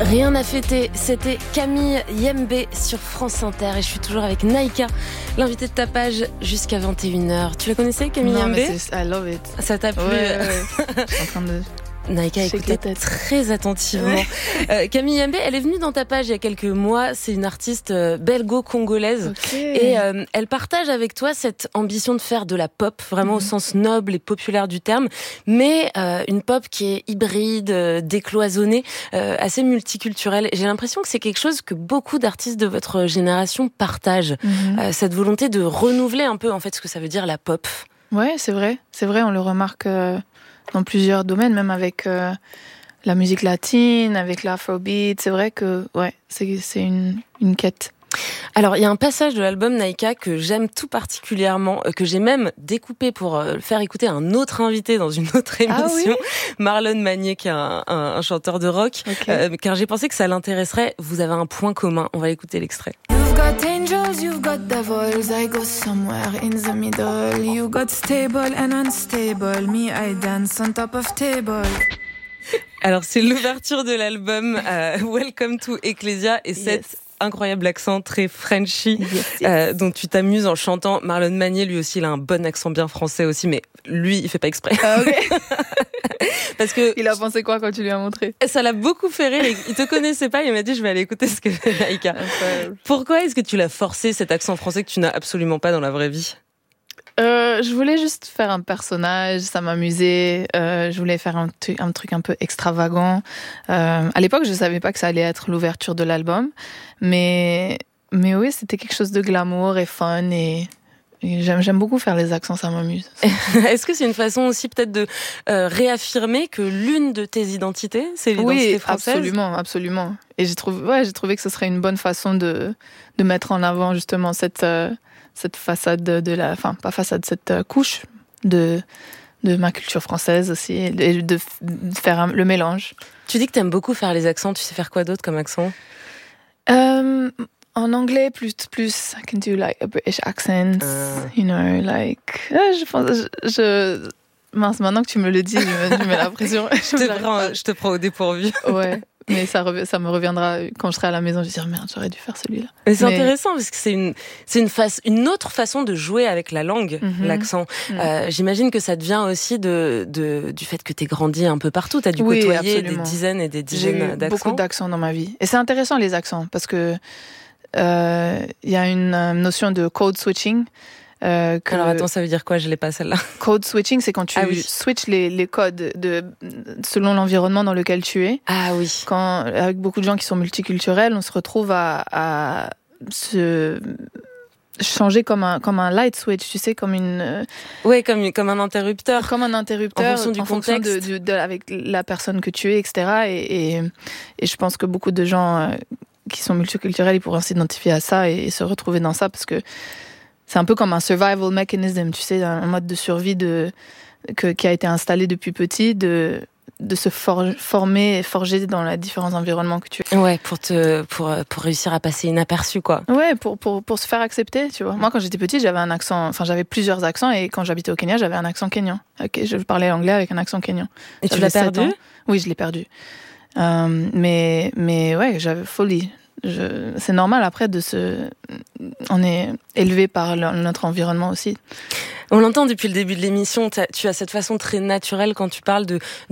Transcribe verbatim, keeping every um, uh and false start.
Rien à fêter, c'était Camille Yembe sur France Inter et je suis toujours avec Naïka, l'invitée de Tapage jusqu'à vingt et une heures. Tu la connaissais, Camille non, Yembe? Mais c'est, I love it. Ça t'a plu? Ouais, ouais, ouais. Je suis en train de... Naïka écoutait très attentivement. Ouais. Euh, Camille Yembe, elle est venue dans Tapage il y a quelques mois. C'est une artiste euh, belgo-congolaise. Okay. Et euh, elle partage avec toi cette ambition de faire de la pop, vraiment mm-hmm. au sens noble et populaire du terme, mais euh, une pop qui est hybride, euh, décloisonnée, euh, assez multiculturelle. J'ai l'impression que c'est quelque chose que beaucoup d'artistes de votre génération partagent. Mm-hmm. Euh, cette volonté de renouveler un peu en fait ce que ça veut dire la pop. Ouais, c'est vrai. C'est vrai, on le remarque... Euh... dans plusieurs domaines, même avec euh, la musique latine, avec l'afrobeat. C'est vrai que ouais, c'est, c'est une, une quête. Alors, il y a un passage de l'album Naïka que j'aime tout particulièrement, que j'ai même découpé pour le faire écouter à un autre invité dans une autre émission, ah oui Marlon Magnier, qui est un, un, un chanteur de rock, okay. euh, car j'ai pensé que ça l'intéresserait. Vous avez un point commun. On va écouter l'extrait. You've got angels, you've got devils, I go somewhere in the middle. You got stable and unstable, me I dance on top of table. Alors, c'est l'ouverture de l'album euh, Welcome to Ecclesia et cette yes. incroyable accent très Frenchy yes, yes. Euh, dont tu t'amuses en chantant. Marlon Magnier, lui aussi, il a un bon accent bien français aussi, mais lui, il fait pas exprès. Ah, okay. Parce que il a pensé quoi quand tu lui as montré? Ça l'a beaucoup fait rire. Il te connaissait pas, il m'a dit je vais aller écouter ce que fait Naïka. Pourquoi est-ce que tu l'as forcé, cet accent français que tu n'as absolument pas dans la vraie vie? Euh, je voulais juste faire un personnage, ça m'amusait. Euh, je voulais faire un, t- un truc un peu extravagant. Euh, à l'époque, je savais pas que ça allait être l'ouverture de l'album, mais mais oui, c'était quelque chose de glamour et fun et, et j'aime j'aime beaucoup faire les accents, ça m'amuse. Est-ce que c'est une façon aussi peut-être de euh, réaffirmer que l'une de tes identités, c'est l'identité oui, française? Oui, absolument, absolument. Et j'ai trouvé, ouais, j'ai trouvé que ce serait une bonne façon de de mettre en avant justement cette euh, cette façade de la, enfin pas façade, cette couche de de ma culture française aussi et de, de faire un, le mélange. Tu dis que t'aimes beaucoup faire les accents. Tu sais faire quoi d'autre comme accent? euh, En anglais, plus plus, I can do like a British accent, uh. you know, like. Euh, je pense, je, je mince, maintenant que tu me le dis, je me, je mets la pression. je, te prends, je te prends au dépourvu. Ouais. Mais ça, ça me reviendra quand je serai à la maison. Je vais dire merde, j'aurais dû faire celui-là. Mais c'est Mais... intéressant parce que c'est une, c'est une face, une autre façon de jouer avec la langue, mm-hmm. l'accent. Mm-hmm. Euh, j'imagine que ça te vient aussi de, de du fait que t'es grandi un peu partout. T'as dû oui, côtoyer absolument. des dizaines et des dizaines J'ai eu d'accents. Beaucoup d'accents dans ma vie. Et c'est intéressant les accents parce que il euh, y a une notion de code switching. Euh, que Alors attends, ça veut dire quoi? Je l'ai pas celle-là. Code switching, c'est quand tu ah, oui. switches les, les codes de, selon l'environnement dans lequel tu es. Ah oui. Quand, avec beaucoup de gens qui sont multiculturels, on se retrouve à, à se changer comme un, comme un light switch, tu sais, comme une... Oui, comme, comme un interrupteur. Comme un interrupteur. En fonction du en contexte. Fonction de, de, de, avec la personne que tu es, et cetera. Et, et, et je pense que beaucoup de gens euh, qui sont multiculturels, ils pourront s'identifier à ça et, et se retrouver dans ça parce que c'est un peu comme un survival mechanism, tu sais, un mode de survie de, que, qui a été installé depuis petit, de, de se for, former et forger dans les différents environnements que tu es. Ouais, pour, te, pour, pour réussir à passer inaperçu, quoi. Ouais, pour, pour, pour se faire accepter, tu vois. Moi, quand j'étais petite, j'avais un accent, enfin, j'avais plusieurs accents et quand j'habitais au Kenya, j'avais un accent kényan. Okay, je parlais anglais avec un accent kényan. Et j'avais tu l'as perdu? Ans. Oui, je l'ai perdu. Euh, mais, mais ouais, j'avais folie. Je, c'est normal après de se, on est élevé par le, notre environnement aussi. On l'entend depuis le début de l'émission. Tu as cette façon très naturelle quand tu parles de